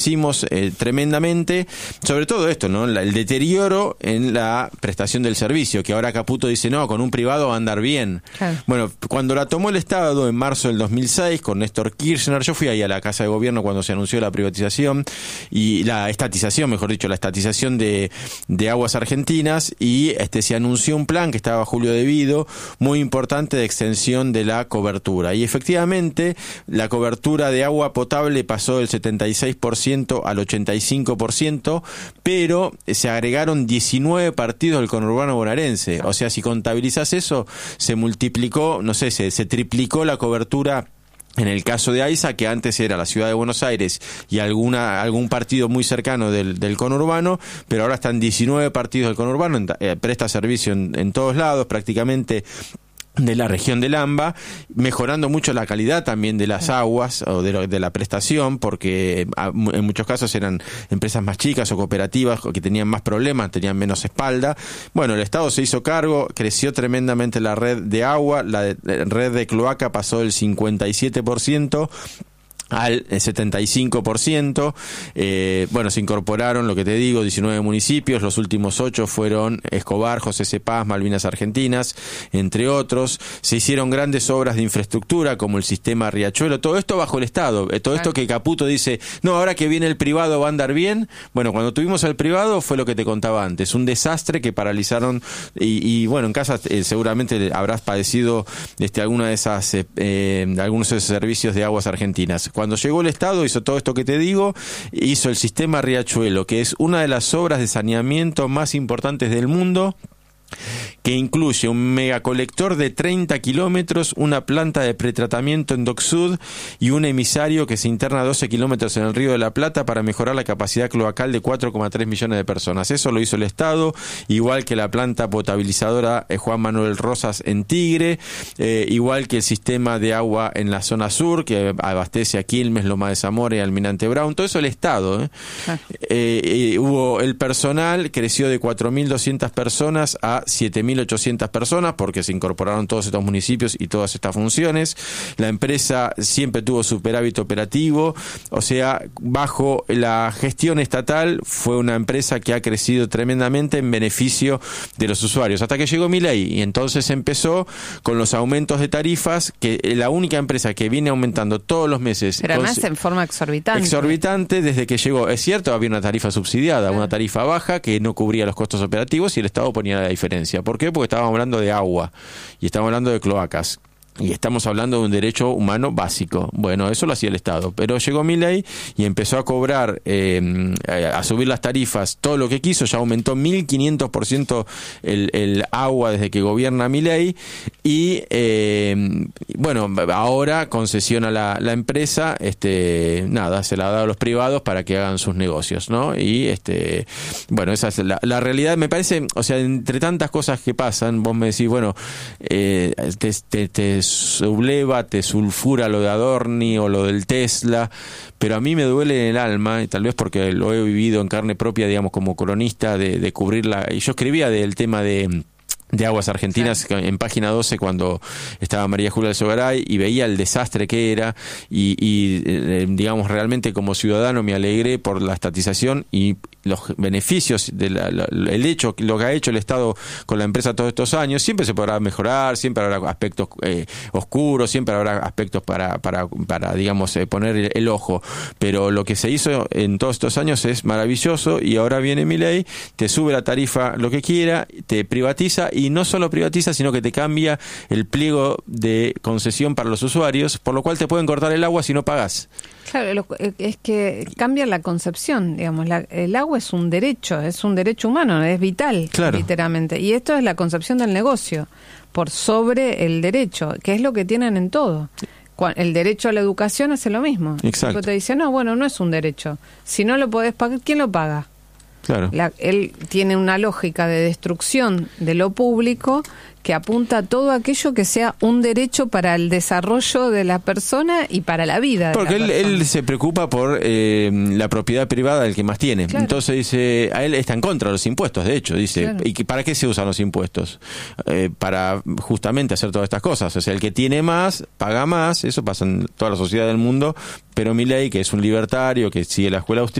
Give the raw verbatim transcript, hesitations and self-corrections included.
padecimos eh, tremendamente, sobre todo esto, ¿no? La, el deterioro en la prestación del servicio, que ahora Caputo dice, no, con un privado va a andar bien. Claro. Bueno, cuando la tomó el Estado en marzo del dos mil seis, con Néstor Kirchner, yo fui ahí a la Casa de Gobierno cuando se anunció la privatización, y la estatización, mejor dicho, la estatización de, de Aguas Argentinas, y este se anunció un plan que estaba Julio De Vido, muy importante, de extensión de la cobertura. Y efectivamente, la cobertura de agua potable pasó del setenta y seis por ciento al ochenta y cinco por ciento, pero se agregaron diecinueve partidos del conurbano bonaerense. O sea, si contabilizás eso, se multiplicó, no sé, se, se triplicó la cobertura. En el caso de AISA, que antes era la ciudad de Buenos Aires y alguna algún partido muy cercano del, del conurbano, pero ahora están diecinueve partidos del conurbano, en, eh, presta servicio en, en todos lados, prácticamente de la región del AMBA, mejorando mucho la calidad también de las aguas o de, lo, de la prestación, porque en muchos casos eran empresas más chicas o cooperativas que tenían más problemas, tenían menos espalda. Bueno, el Estado se hizo cargo, creció tremendamente la red de agua, la, de, la red de cloaca pasó del cincuenta y siete por ciento al setenta y cinco por ciento. Eh, bueno, se incorporaron, lo que te digo, diecinueve municipios, los últimos ocho fueron Escobar, José C. Paz, Malvinas Argentinas, entre otros. Se hicieron grandes obras de infraestructura como el sistema Riachuelo, todo esto bajo el Estado, eh, todo esto que Caputo dice, no, ahora que viene el privado va a andar bien. Bueno, cuando tuvimos al privado fue lo que te contaba antes, un desastre que paralizaron, y, y bueno, en casa eh, seguramente habrás padecido este, alguna de esas, eh, eh, algunos de esos servicios de Aguas Argentinas. Cuando llegó el Estado hizo todo esto que te digo, hizo el sistema Riachuelo, que es una de las obras de saneamiento más importantes del mundo, que incluye un megacolector de treinta kilómetros, una planta de pretratamiento en Dock Sud y un emisario que se interna doce kilómetros en el Río de la Plata para mejorar la capacidad cloacal de cuatro coma tres millones de personas. Eso lo hizo el Estado, igual que la planta potabilizadora eh, Juan Manuel Rosas en Tigre, eh, igual que el sistema de agua en la zona sur, que abastece a Quilmes, Loma de Zamora y Almirante Brown. Todo eso el Estado. ¿eh? Ah. Eh, eh, hubo el personal, creció de cuatro mil doscientas personas a siete mil ochocientas personas, porque se incorporaron todos estos municipios y todas estas funciones. La empresa siempre tuvo superávit operativo, o sea, bajo la gestión estatal fue una empresa que ha crecido tremendamente en beneficio de los usuarios, hasta que llegó Milei, y entonces empezó con los aumentos de tarifas, que la única empresa que viene aumentando todos los meses. Pero además en forma exorbitante. Exorbitante desde que llegó. Es cierto, había una tarifa subsidiada, claro, una tarifa baja que no cubría los costos operativos y el Estado ponía la diferencia. ¿Por qué? Porque estábamos hablando de agua y estábamos hablando de cloacas. Y estamos hablando de un derecho humano básico. Bueno, eso lo hacía el Estado. Pero llegó Milei y empezó a cobrar, eh, a subir las tarifas, todo lo que quiso. Ya aumentó mil quinientos por ciento el, el agua desde que gobierna Milei. Y, eh, bueno, ahora concesiona la, la empresa, este, nada, se la ha dado a los privados para que hagan sus negocios, ¿no? Y, este, bueno, esa es la, la realidad. Me parece, o sea, entre tantas cosas que pasan, vos me decís, bueno, eh, te, te, te subleva, te sulfura lo de Adorni o lo del Tesla, pero a mí me duele en el alma, y tal vez porque lo he vivido en carne propia, digamos, como cronista, de, de cubrirla, y yo escribía del tema de de Aguas Argentinas, sí, en página doce, cuando estaba María Julia Alzogaray, y veía el desastre que era, y, y eh, digamos, realmente como ciudadano me alegré por la estatización y los beneficios del el hecho, lo que ha hecho el Estado con la empresa todos estos años. Siempre se podrá mejorar, siempre habrá aspectos eh, oscuros, siempre habrá aspectos para, para, para digamos, eh, poner el, el ojo, pero lo que se hizo en todos estos años es maravilloso, y ahora viene Milei, te sube la tarifa lo que quiera, te privatiza, y no solo privatiza, sino que te cambia el pliego de concesión para los usuarios, por lo cual te pueden cortar el agua si no pagás. Claro, lo, es que cambia la concepción, digamos, la, el agua es un derecho, es un derecho humano, es vital, claro, literalmente, y esto es la concepción del negocio, por sobre el derecho, que es lo que tienen en todo. El derecho a la educación hace lo mismo. Exacto. Porque te dice, no, bueno, no es un derecho, si no lo podés pagar, ¿quién lo paga? Claro. La, él tiene una lógica de destrucción de lo público que apunta a todo aquello que sea un derecho para el desarrollo de la persona y para la vida. Porque de la él, persona. él se preocupa por eh, la propiedad privada del que más tiene. Claro. Entonces dice, a él está en contra de los impuestos, de hecho, dice, claro. ¿Y para qué se usan los impuestos? Eh, para justamente hacer todas estas cosas. O sea, el que tiene más, paga más, eso pasa en toda la sociedad del mundo, pero Milei, que es un libertario, que sigue la escuela austríaca,